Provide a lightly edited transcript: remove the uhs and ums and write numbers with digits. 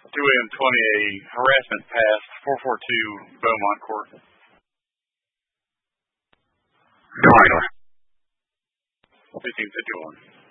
2 a.m. 20, a harassment pass, 442 Beaumont Court. 1551.